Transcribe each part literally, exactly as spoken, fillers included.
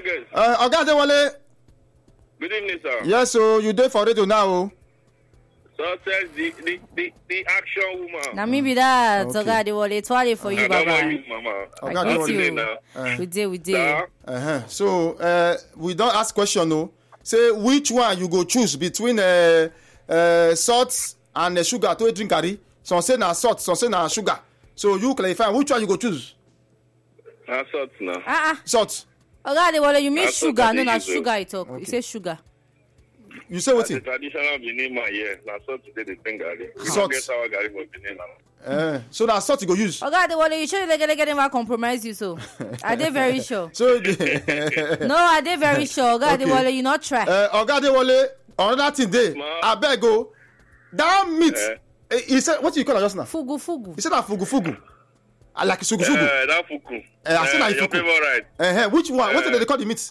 Lagos. Uh, Oga Adewale. Good evening, sir. Yes, so you there for radio now? Oh. Success, the, the, the, the action woman. Now maybe that. Okay. Oga Adewale, twale for you, I don't Baba. want you, Mama. Oga I get Adewale. you. now. Uh, We did, we did. Sir, uh-huh. So uh, we don't ask question, no. Say which one you go choose between uh, uh, salt and uh, sugar to drink curry. Some say na salt, some say na sugar. So you clarify which one you go choose. I salt now. Ah, ah. Salt. Oga Adewale, you mean That's what sugar? I No, na use, oh. sugar you talk. You say sugar. You say what? The traditional Benin man, yeah. Now salt today the thing Gary. We Salt. don't get our Gary for Benin now. Uh, so na salt you go use. Oga Adewale, you sure they get never compromise you so? Are they very sure? So No, are they very sure? Oga Okay. Adewale, you not try. uh, Oga Adewale, another thing dey. Ma. Abeg o, that meat. Eh. Uh, he said what you call it just now? Fugu, fugu. He said na fugu fugu. I like sugu sugu. Uh, that fuku. Eh, I say na your ifuku. favorite. Uh-huh. Which one? What Eh. do they call the meat?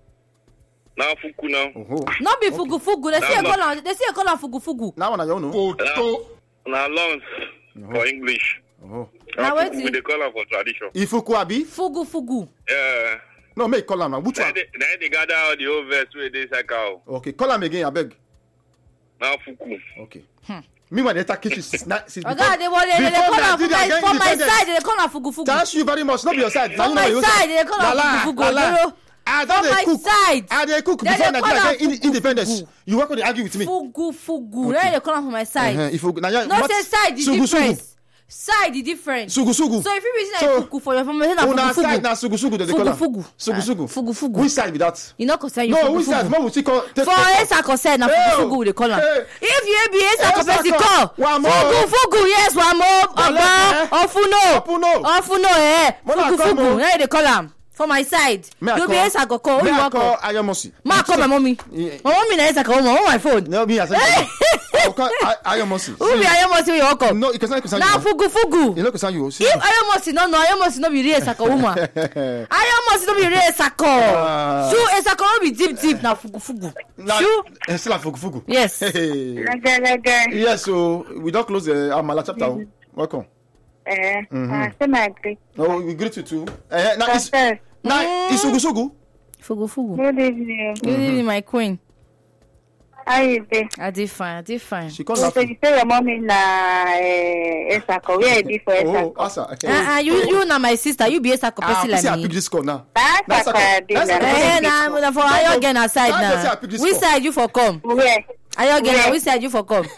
Now fuku now. Oh, Not be fugu, fugu. They say you No, call am. They say you call am fugu, fugu. now one I don't know. Now, now lunch for English. Oh. Now Now wait fuku, till- they call am for tradition. Ifuku abi? Fugu, fugu. Yeah. No, make call am now. Which Then one? they, then they gather all the whole verse where they say cow. Okay, call am again, abeg. Now fuku. Okay. Meanwhile, they take kitchen since na- since Oga before- Adewale, they before call am for Nigeria my get for my independence. side. They call am fugu, fugu. Thank you very much. Not be your side. For my side, they call am Lala, fugu, fugu. Lala. Ojoro. I don't For dey my cook. side. I dey cook Then before they call Nigeria am get in- fugu, independence. fugu. You want to argue with me? Fugu, fugu. Then they call am for my side. Uh-huh. If you na ya- No what- say side is sugu, different. sugu. Side is different. Sugu sugu. So if you be So, saying fugu for your family, na Una fugu, side fugu. na sugu sugu they dey call Fugu, am. fugu. Sugu Ah, sugu. fugu, fugu. Which side be that? You not concern you No, fugu, which side? fugu. Mo we see call. take- For Esa concern na Hey, fugu, fugu we dey call am. hey. If you be Esa Esa concern, call. call Wa mo. fugu, fugu. Yes, wa mo. Wale, eh? Oba, ofuno, Ofuno. ofuno. Eh, Mo na fugu, call mo. fugu. Now they call am for my side. May I You be call- Esa go call. Who May you I want call call? Ayomosi? Ma call my mommy. Yeah. My mommy na Esa call. On my phone. No, me as I will call Ay- Ayomosi. Who be Ayomosi? Who you want call? No, it concern concern Na you. fugu, fugu. You know concern you. See. If Ayomosi no no, Ayomosi no be real Esako woman. Ayomosi no be real Esako. Ah. Shoo Esako no be deep deep na fugu fugu. Na- Shoo. eh, still a fugu fugu. Yes. Hey. Lege, lege. Yes, so we don't close the Amala chapter. oh. Welcome. Eh, I say my agree. Oh, we greet you too. Eh, now it's Success. now it's sugu sugu. Fugu fugu. Good evening. Good evening, my queen. How you dey? I did fine. I did fine. She called So laughing. you say your mommy na eh, Esako. Where you be for Oh, Esako? Asa. Uh, uh, you you na my sister. You be Esako Ah, person see, I like pick me. this call now. That That's Esako okay. I dey That's na. okay. Eh, na na for Ayogen aside That person I now. pick this Which call. side you for come? Where? Ayogen, Where? which side you for come?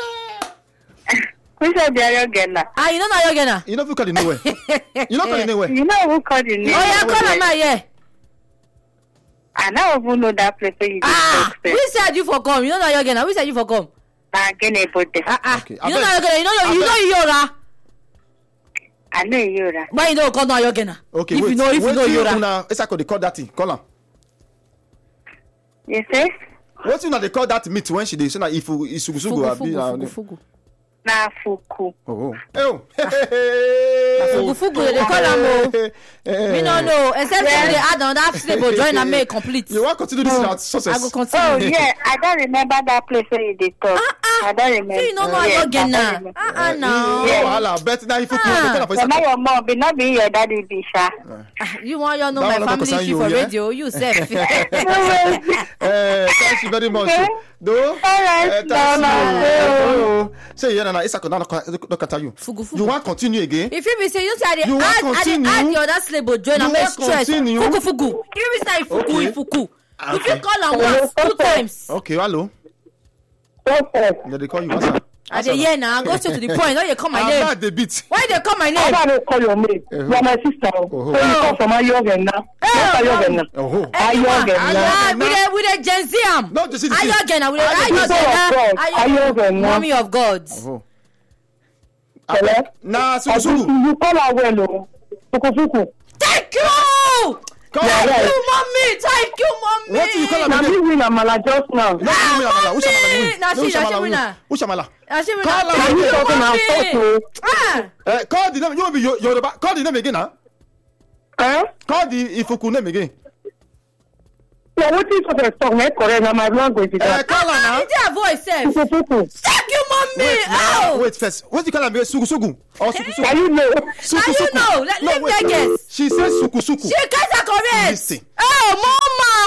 Who said the Ayogen na? Ah, you know na Ayogen na? You know who call it nowhere. You know call it nowhere. You know who called the name? Oh yeah, call am now, yeah. I don't even know that place where you dey Ah, talk, sef. which side you for come? You know na Ayogen na? Which side you for come? Na Gene Bote. Ah ah. Okay, You know na abeg. Ayogen na? You know you Abeg. know Iyora. I know you na. Why you don't call no Ayogen na? Okay, if wait. you know, if wait you know till Iyora. una Esa call they call that thing. Call her. You say? What you know they call that meat when she dey say na ifu isugu sugu Fugu abi. fugu na- fugu fugu. Na Fuku. Oh. Oh. Fugu fugu they dey call am o. Me no know except say they add another syllable join am make it complete. You want continue this without I success? go Oh continue. yeah, I don't remember that place where you dey talk. Ah ah. I don't remember. So you no know Yes, Ayogen I na? don't remember. Ah ah No, no. wahala. Bet na ifu Ah. they call her for So now Esa. your mom be not be your daddy be sha. Ah, you want you know That my one no go family concern issue you, for yeah? radio you sef. Eh, thank you very much. Okay. Do. right, Eh, no, thank no, you. Oh. Say yeah, na Esa call now look at you. Fugu fugu. You want continue again? If you be say you say I dey You wan add I dey continue? add the other syllable join You am make wan stress. continue? Fugu fugu. If you be say fugu Okay. fugu. You Okay. fit call am once two times. Okay, hello. Success. Yeah, they call you Asa. I dey hear na go straight to the point. Why you call my I'm name? not the beat. Why you dey call my I name? don't call your name. Uh-huh. You are my sister. Oh. So you come from Ayogen now. Not Ayogen now. Oh. Anyone. Ayogen na. Ah, we dey we dey Gen Z am. No, just see the thing. Ayogen na we dey Ayogen. Ayogen na. Ayogen na. Mommy of God. Oh. Hello? Na I sugu think sugu. you call her well, oh. Fuku fuku. Thank you. Come Yeah, on. yeah. Thank you, mommy. Thank you, mommy. What do you call her? Na me win Amala just now. No, you mean Amala. Which Amala you win? Na she- Which na she Amala win you her. Which Amala? I say we Call na her. thank You you, talking about mommy. photo? Ah. Eh, call the name. You will be Yo- Yoruba. Call the name again, huh? Eh? Call the Ifuku name again. So what is the song? Make correct na my language. Eh, call her now. Is there voice sef? Fuku fuku. Thank you, mommy. Wait, now, Ow. wait first. What do you call her? Sugu sugu or suku sugu? Can you know? Suku Now you suku. know. Let- No, let wait. me guess. She says suku suku. She can't correct. Listen. Oh,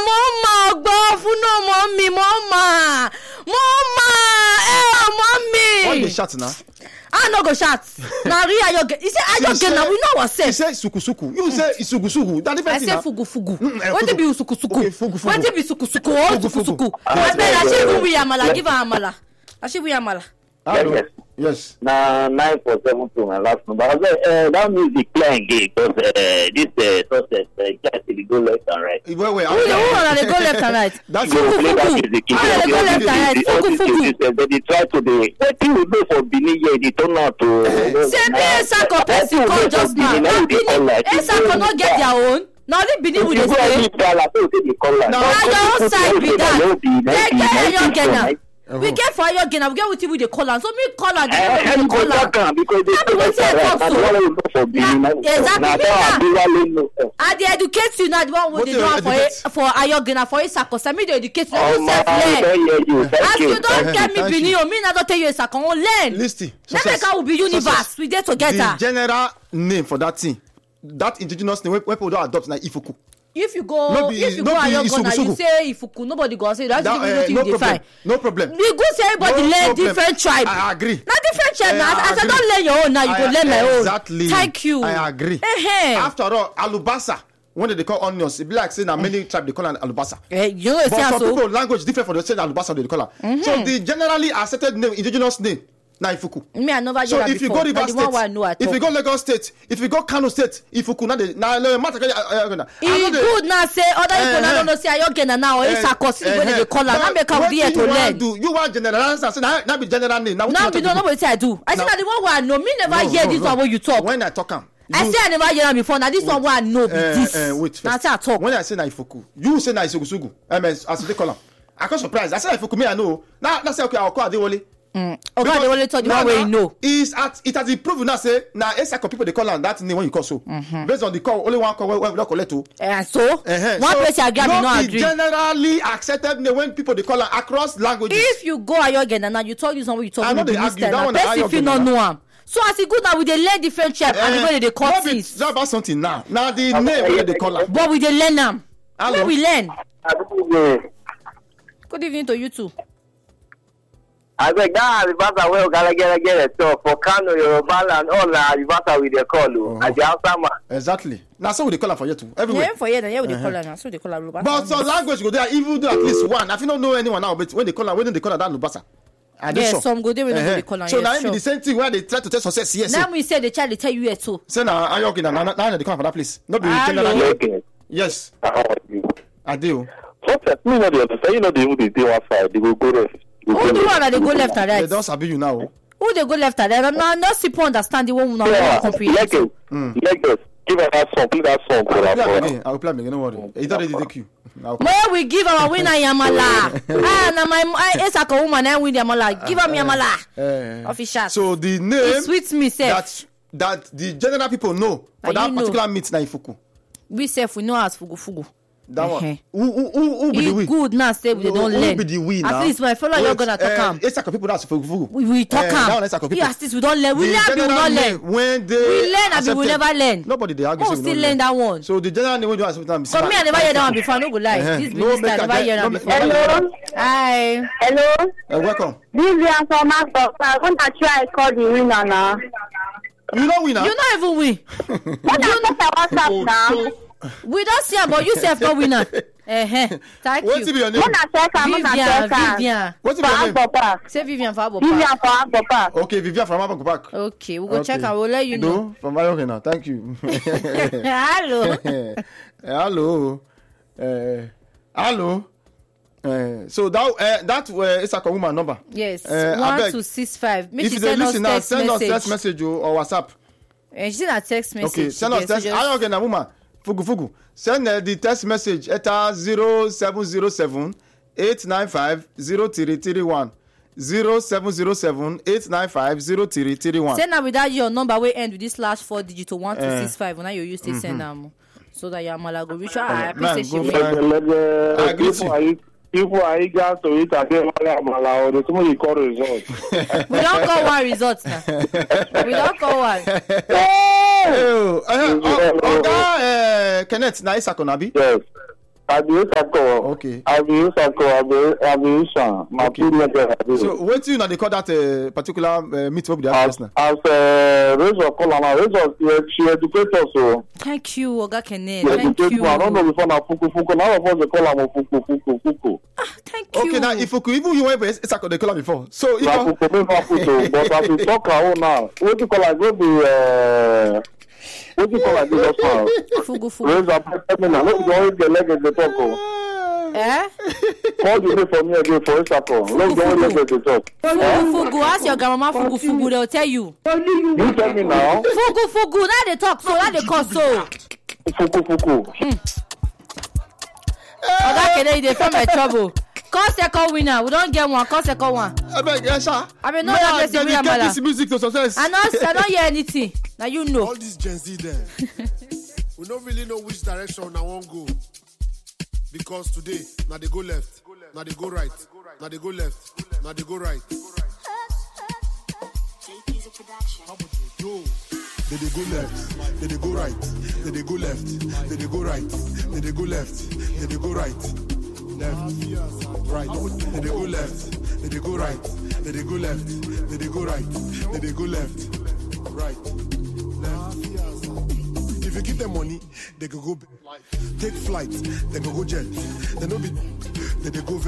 mama, go for no mommy, mama, mama, eh, mommy. Why you shout now? I no go shout. Now real Ayogen. He say Ayogen now we know what say. He say suku suku. You say isugu sugu. That different I thing. say now. fugu fugu. Mm, eh, What fugu. be suku suku? Okay, fugu, fugu. What be suku suku? Oh, Fugu, suku fugu. suku. I bet I say we amala. Give her amala. I say we amala. Hello. Yes. Yes. Na nine four seven two my last number. I said, uh, that music playing game because uh, this uh, success uh, just to go left and right. Wait, wait. Who the who wanna dey go left and right? That's You Fugu, play that fugu. music. Why they go left and right? Fugu, fugu. They try to be. What thing we do for Benin here? They turn out to. Say me Esako person come just now. Na Benin Esako no get their own. Na only Benin we dey stay. Na your own side be that. They get Ayogen now. We get for Ayogen now. We get wetin we dey call am. So me call am. They dey call am. Because they That be wetin I talk so. I dey educate you now. The one wey What dey you do am for educate? for Ayogen na for Esako. So me dey educate you. You Oh, self man, learn. I hear you. As Thank you you. don get me Thank Benin, you. o me na don tell you Esako. O learn. Listen. Let make am be universe. We dey The together. general name for that thing, that indigenous name, when people don't adopt, na Ifuku. If you go, No be- if you no go be Ayogen now, you isugu-sugu. say Ifuku. Nobody go say that's That, the eh, way you no dey problem. find. No problem. We go say everybody No learn problem. different tribe. I agree. Na different tribe Eh, now. I As I agree. don learn your own now, you go I- learn my own. Exactly. Thank you. I agree. Eh-heh. After all, alubasa, when they call onions, it be like saying that many tribes they call an alubasa. Eh, you know But say some so. people language different for the saying alubasa they call am. So the generally accepted name, indigenous name, na Ifuku. Me I never So hear that if you before. go Na Rivers the one wey I State, know I if you talk. go Lagos State, if you go Kano State, Ifuku na the na na matter. E good now say other people na Eh-heh. don't know say Ayogen na now or Esako see the way they dey call am. Na make am be here to learn. Do you want generalize and say na na be general name? Now Now be don't know wetin I do. I say No. na the one wey I know. Me never No, hear no, this no. one wey you talk. When I talk am, I say I never hear am before. Na this one wey I know be uh, this. uh, wait Na first. say I talk. When I say na Ifuku, you say na Isugusugu. I mean, as they call am. I come surprised. I say na Ifuku, me I know. Now, now say okay, I'll call Adewale. Okay, they only told you one way you know. Is at it has been proven now say na Esako people they call am that name when you call so. Based on the call, only one call where we don't collect to. And so Uh-huh. one So, person agree, no me no be agree. generally accepted name when people they call am across languages. If you go Ayogen and now you talk this one wey you talk I know with they the argue, that one na person fit Ayogen not na. know am. So as e good now we dey learn different tribe and the way they dey call no be things. not about something now. Now the name wey they call am. But we dey learn am. Hello? Where we learn. I Good evening to you too. beg that Alibasa wey Ogala get get it so for Kano, Yoruba and all na Alibasa we dey call o. I dey answer man. Exactly. Now so we dey call am for you too. Everywhere. Yeah, for here, yeah, we dey call am now. So they call am Yoruba. But some language go there, even do at least one. I don't know anyone now, but when they call her, when they call her that Lubasa. I do Yeah, so. some go there, we no go Uh-huh. dey call am, So yes, now it be sure. the same thing where they try to tell success. Yes. Now Now we say the child dey tell you here too. say now Ayogen now now now they come for that place. Not be Hello? general. Okay. Yes, How are you? I do. Sometimes me no dey understand. You know they even dey dey one side. They go go left. Go Who go the left. one that dey go left and They right? don't sabi you now. Who dey go left and right? Now no people understand the one we no Yeah, comprehend. Lagos. Lagos. Give her that song. Play that song for I will her. play for am her. again. I will play am again. Don't worry. It already take you. I'll- Where we give our winner Yamala. Ah, na my I Esako woman I win Yamala. Give am Yamala. Eh. Official. So the It name sweet me sef. that that the general people know for And that you know. particular meat na Ifuku. We sef we know as fugu fugu. That Uh-huh. one. Who who who who be the we? E good now say we dey Who- don who learn. be the we At now? least my fellow you're gonna talk am. Esako people that's Fugu Fugu. We we talk Eh, that one am. Esako You people. at least we don learn. We The learn we will general not name learn. when they We learn and we will accepted. never learn. Nobody they argue. Oh, say we still don't learn that one. So the general name when you accept them. For me, I never hear that one before. I no go lie. Uh-huh. This No, minister make I a never get- hear no, that make- before. Hello. Hi. Hello. Uh, welcome. Vivian from Ascot. I want to try call the winner now. You know we now. You not even win. What I put a WhatsApp now? We don't see am, but you sef no winner. Eh, thank What's you. your name? Muna check am, muna Vivian, check am. Vivian. What's For your name? Ascot Park. Say Vivian for Abo Vivian Park. for Ascot Park. Okay, Vivian from Abang Park. Okay, we go Okay. check and we'll let you know. No, from Ayoke now. Thank you. Hello. Eh, hello. Uh, hello. Uh, so that uh, that uh, is a woman number. Yes, Uh, one abeg, two six five. Make If she you dey send us listen now, text send us message. text message or, or WhatsApp. Eh, she send a text message. Okay, send us Yes, so text. just- Ayoke na woman. Fugu fugu. Send uh, the text message at zero seven zero seven eight nine five zero three three one. Zero seven zero seven eight nine five zero three three one. Send am without your number wey end with this last four digit to one two six five. Now you use to send am so that your mala go reach. I man, appreciate go she find- win. I agree with you. People are eager to eat at them. Or the somebody call result. We don't call one result now. We don't call one. Oh, uh, uh, Oga uh, Kenneth na Isako Nabi. Yes. I be Usako. Okay. I be Usako. I be I be Ushan. My Okay. two letter. So what you know they call that uh, particular uh, meet up with the other As person? as uh, Razor Kolana, Razor she educator so. Thank you, Oga Kenneth. She Thank educate you. me. I don't know before na fuku fuku. Now of us they call am fuku fuku fuku. Ah, thank you. Okay, now if you could even you went it's like they call her before. So if Na you, fuku me na fuku. But as we talk her own now, what you call am go be uh, what you call am just now. Fugu fugu. Razor tell me now. Let's go get leg in the talk. Oh. Eh? Call the day for me again for Usako. Let's go leg in the talk. Fugu fugu. Ask your grandma fugu fugu. They'll tell you. You tell me now. Fugu fugu. Now they talk so. Now they call so. Fuku fuku. Oga Kenneth, they found my trouble. Call second winner. We don't get one. Call second one. I beg, yes, sir. I mean, no, May that I blessing me, dedicate Amala. this music to success. I don't, I don't hear anything. Now you know. All these Gen Z there, we don't really know which direction I want go. Because today, now they go left, now they go right, now they go left, now they go right. Yo, they they go left, they they go right, they they go left, they they go right, they they go left, they they go right, left, right, they they go left, they they go right, they they go left, they they go right, they they go left, right, left. If you give them money, they can go take flight, they can go jet, they no be, they they go.